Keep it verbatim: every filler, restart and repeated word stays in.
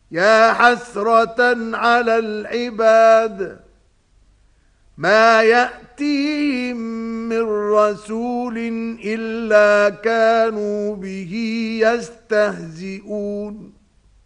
يا حسرة على العباد ما يأتيهم من رسول إلا كانوا به يستهزئون